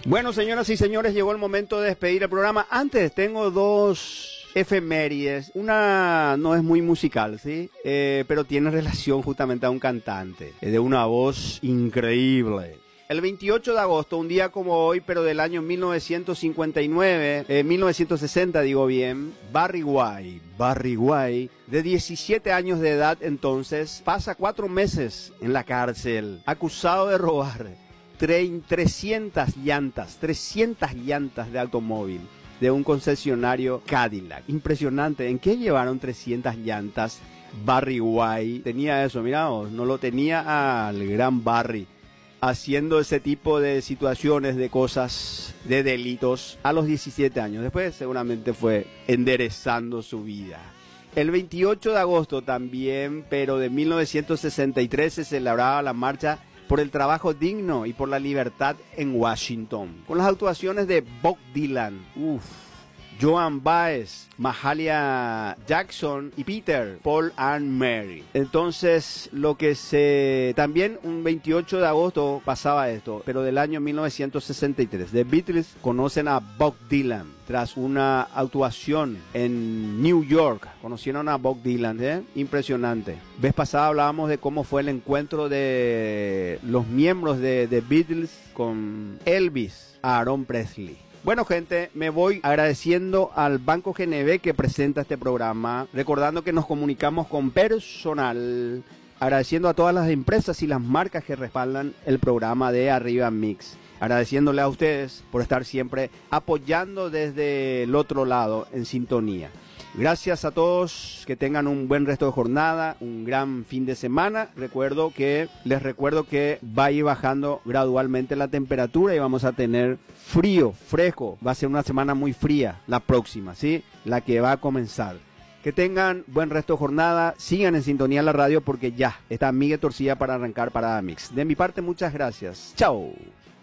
Bueno, señoras y señores, llegó el momento de despedir el programa. Antes tengo dos efemérides. Una no es muy musical, ¿sí? Pero tiene relación justamente a un cantante de una voz increíble. El 28 de agosto, un día como hoy, pero del año 1960 digo bien, Barry White, de 17 años de edad entonces, pasa 4 meses en la cárcel, acusado de robar 300 llantas de automóvil de un concesionario Cadillac. Impresionante, ¿en qué llevaron 300 llantas? Barry White tenía eso, miramos, no lo tenía al gran Barry, haciendo ese tipo de situaciones, de cosas, de delitos a los 17 años. Después seguramente fue enderezando su vida. El 28 de agosto también, pero de 1963, se celebraba la marcha por el trabajo digno y por la libertad en Washington, con las actuaciones de Bob Dylan, Joan Baez, Mahalia Jackson y Peter, Paul and Mary. Entonces, también un 28 de agosto pasaba esto, pero del año 1963. The Beatles conocen a Bob Dylan tras una actuación en New York. Conocieron a Bob Dylan, impresionante. Vez pasada hablábamos de cómo fue el encuentro de los miembros de The Beatles con Elvis, Aaron Presley. Bueno, gente, me voy agradeciendo al Banco GNB que presenta este programa, recordando que nos comunicamos con personal, agradeciendo a todas las empresas y las marcas que respaldan el programa de Arriba Mix, agradeciéndole a ustedes por estar siempre apoyando desde el otro lado en sintonía. Gracias a todos, que tengan un buen resto de jornada, un gran fin de semana. Les recuerdo que va a ir bajando gradualmente la temperatura y vamos a tener frío, fresco. Va a ser una semana muy fría la próxima, ¿sí? La que va a comenzar. Que tengan buen resto de jornada, sigan en sintonía en la radio porque ya está Miguel Torcilla para arrancar Parada Mix. De mi parte, muchas gracias. Chao.